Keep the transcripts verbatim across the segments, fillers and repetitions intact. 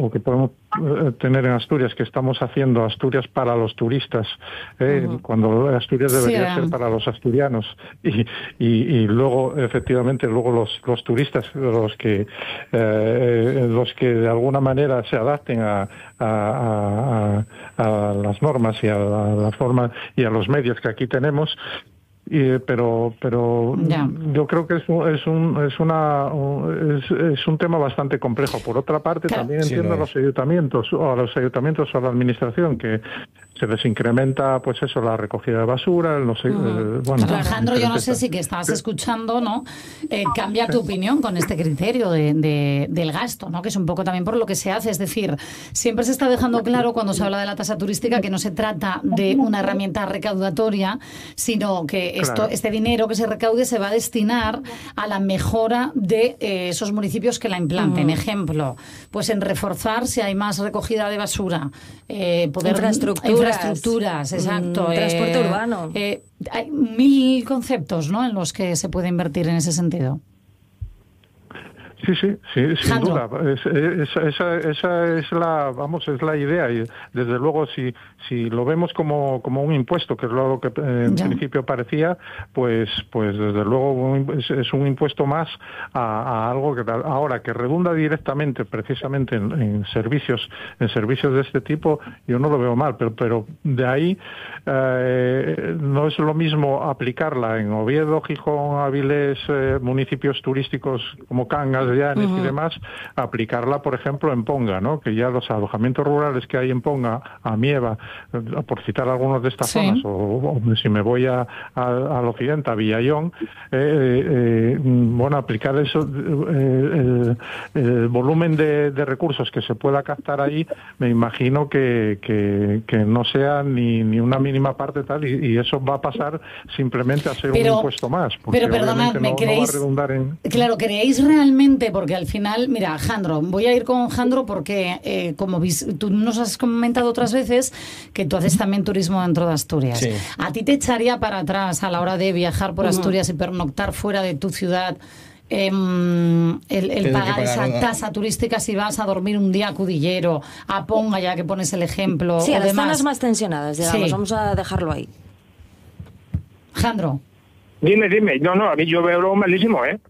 o que podemos eh, tener en Asturias, que estamos haciendo Asturias para los turistas, eh, uh-huh. cuando Asturias debería sí, ser para los asturianos, y, y, y luego, efectivamente, luego los, los turistas, los que, eh, los que de alguna manera se adapten a, a, a, a las normas y a la, la forma y a los medios que aquí tenemos. Y, pero pero yeah. yo creo que es un, es un es una es, es un tema bastante complejo. Por otra parte, claro. también entiendo sí, no los ayuntamientos o a los ayuntamientos o a la administración que se les incrementa, pues eso, la recogida de basura, no sé, mm. eh, bueno. Pero Alejandro, yo no sé si que estabas escuchando, ¿no? Eh, cambia tu opinión con este criterio de, de, del gasto, ¿no? Que es un poco también por lo que se hace. Es decir, siempre se está dejando claro cuando se habla de la tasa turística que no se trata de una herramienta recaudatoria, sino que esto, claro. este dinero que se recaude se va a destinar a la mejora de eh, esos municipios que la implanten. Mm. Ejemplo, pues en reforzar si hay más recogida de basura, eh, poder infraestructuras, infraestructuras, exacto, mm, eh, transporte urbano. Eh, hay mil conceptos, ¿no?, en los que se puede invertir en ese sentido. Sí, sí, sí, sin Jandro. duda. Es, es, esa, esa es la, vamos, es la idea. Y desde luego, si si lo vemos como como un impuesto, que es lo que en ya. principio parecía, pues pues desde luego es, es un impuesto más a, a algo que ahora que redunda directamente, precisamente en, en servicios en servicios de este tipo. Yo no lo veo mal, pero pero de ahí eh, no es lo mismo aplicarla en Oviedo, Gijón, Avilés, eh, municipios turísticos como Cangas, Llanes uh-huh. y demás, aplicarla, por ejemplo, en Ponga, ¿no? Que ya los alojamientos rurales que hay en Ponga, Amieva, por citar algunos de estas sí. zonas, o, o si me voy a, a, al occidente, a Villayón, eh, eh, bueno, aplicar eso, eh, el, el volumen de, de recursos que se pueda captar ahí, me imagino que, que, que no sea ni, ni una mínima parte tal, y, y eso va a pasar simplemente a ser pero, un impuesto más. Pero perdonad, ¿me no, creéis? No va a redundar en... Claro, ¿creéis realmente? Porque al final, mira, Jandro, voy a ir con Jandro porque, eh, como vis, tú nos has comentado otras veces que tú haces también turismo dentro de Asturias. Sí. ¿A ti te echaría para atrás a la hora de viajar por uh-huh. Asturias y pernoctar fuera de tu ciudad eh, el, el pagar, pagar esa una... tasa turística si vas a dormir un día a Cudillero, a Ponga, ya que pones el ejemplo? Sí, a las demás? zonas más tensionadas, digamos, sí. vamos a dejarlo ahí. Jandro. Dime, dime. No, no, a mí yo veo lo malísimo, ¿eh?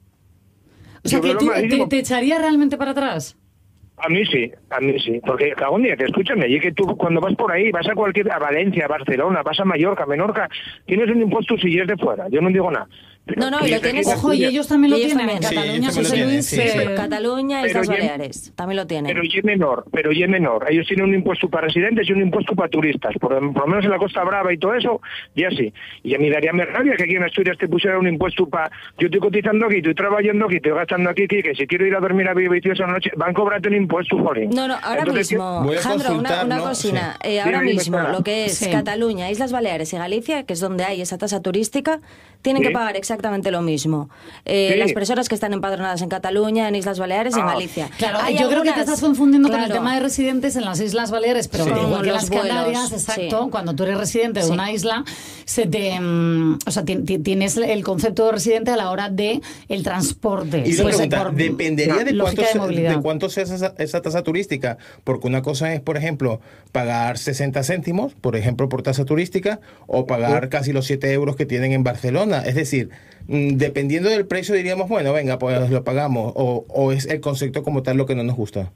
O sea, que tú, te, ¿te echaría realmente para atrás? A mí sí, a mí sí, porque cagón día, que escúchame, y que tú cuando vas por ahí, vas a cualquier, a Valencia, a Barcelona, vas a Mallorca, Menorca, tienes un impuesto si es de fuera, yo no digo nada. Pero no, no, y lo tienes... Ojo, y ellos también lo ellos tienen. También. Cataluña, sí, José Luis... Sí, sí. Eh... Cataluña y las Baleares, también lo tienen. Pero y es menor, pero y es menor. Ellos tienen un impuesto para residentes y un impuesto para turistas. Por, por lo menos en la Costa Brava y todo eso, ya sí. Y a mí daría más rabia que aquí en Asturias te pusiera un impuesto para... Yo estoy cotizando aquí, estoy trabajando aquí, estoy gastando aquí, aquí, que si quiero ir a dormir a Viva esa noche, van a cobrarte un impuesto, joder. No, no, ahora Entonces, mismo, Jandro, una, una cocina. Sí. Eh, ahora sí, mismo, lo que es sí. Cataluña, Islas Baleares y Galicia, que es donde hay esa tasa turística, tienen sí. que pagar exactamente lo mismo. Eh, sí. Las personas que están empadronadas en Cataluña, en Islas Baleares y ah. en Galicia. Claro, yo algunas... creo que te estás confundiendo claro. con el tema de residentes en las Islas Baleares, pero sí. igual que las vuelos. Canarias, exacto, sí. cuando tú eres residente de sí. una isla, se te, um, o sea, t- t- tienes el concepto de residente a la hora de el transporte. Y pues, pregunta, por, dependería de cuánto, de, se, de cuánto sea esa, esa tasa turística, porque una cosa es, por ejemplo, pagar sesenta céntimos, por ejemplo, por tasa turística, o pagar sí. casi los siete euros que tienen en Barcelona. Es decir, dependiendo del precio diríamos, bueno, venga, pues lo pagamos, o, o es el concepto como tal lo que no nos gusta.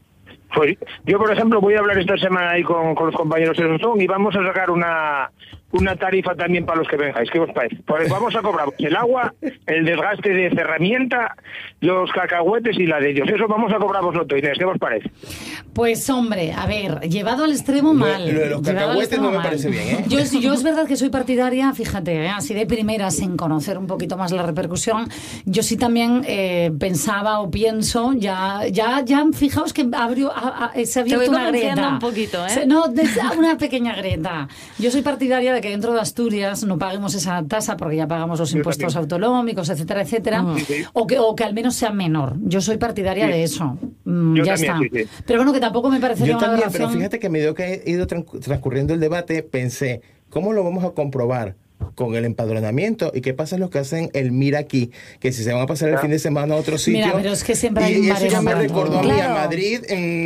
Pues yo, por ejemplo, voy a hablar esta semana ahí con, con los compañeros de Sonsón y vamos a sacar una una tarifa también para los que vengáis. ¿Qué os parece? Pues vamos a cobrar el agua, el desgaste de cerramienta, los cacahuetes y la de ellos. Eso vamos a cobrar vosotros, Inés. ¿Qué os parece? Pues, hombre, a ver, llevado al extremo mal. Lo, lo de los cacahuetes no me mal. parece bien, ¿eh? Yo, yo es verdad que soy partidaria, fíjate, ¿eh? así de primeras, en conocer un poquito más la repercusión. Yo sí también eh, pensaba o pienso, ya, ya, ya fijaos que abrió, a, a, se ha abierto una grieta. un poquito, ¿eh? Se, no, una pequeña grieta. Yo soy partidaria de que dentro de Asturias no paguemos esa tasa porque ya pagamos los impuestos autonómicos, etcétera, etcétera, uh-huh. sí, sí. o que o que al menos sea menor. Yo soy partidaria sí. de eso. Mm, ya también, está. Sí, sí. Pero bueno, que tampoco me parecería Yo también, una aberración. Pero fíjate que a medida que ha ido transcurriendo el debate, pensé, ¿cómo lo vamos a comprobar? Con el empadronamiento. ¿Y qué pasa los que hacen el mira aquí? Que si se van a pasar el fin de semana a otro sitio. Mira, pero es que siempre hay y un eso ya me recordó a mí claro. a Madrid en